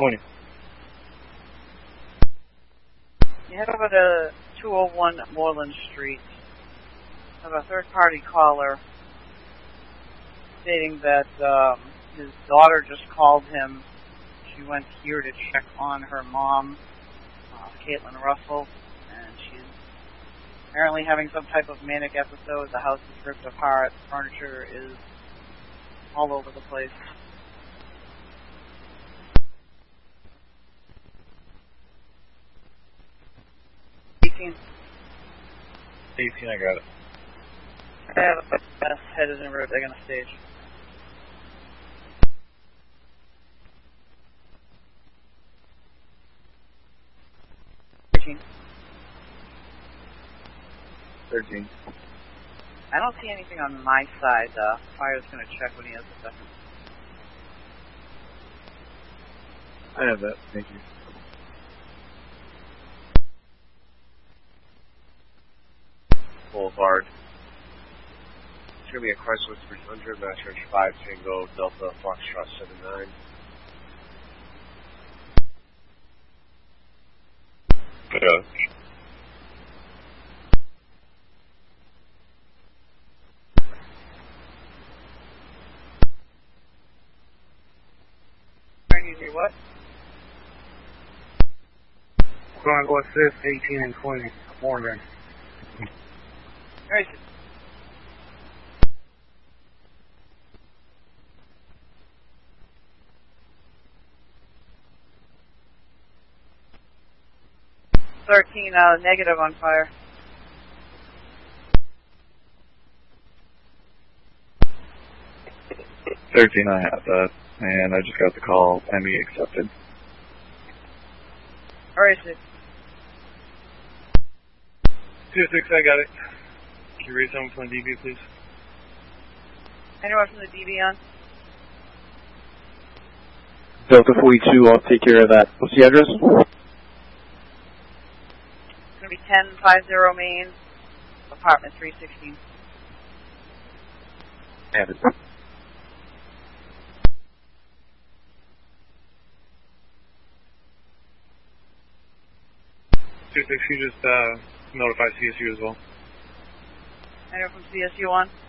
20. You head over to 201 Moreland Street. I have a third-party caller stating that his daughter just called him. She went here to check on her mom, Caitlin Russell, and she's apparently having some type of manic episode. The house is ripped apart. Furniture is all over the place. 18, I got it. I have a best headed in road. They're going to stage. Thirteen. I don't see anything on my side. Fire's going to check when he has a second. I have that. Thank you. Boulevard. It's going to be a Chrysler 300, Master's 5 Tango Delta Foxtrot 79. Yeah. What? Going to go assist 18 and 20. Morgan. Where is it? Negative on fire. 13, I have that. And I just got the call. ME accepted. Where is it? 2-6, I got it. Can you read something from the DB, please? Anyone from the DB on? Delta 42, I'll take care of that. What's the address? It's going to be 1050 Main, apartment 316. Have it. 2-6, you just notify CSU as well. Anyone from CSU on?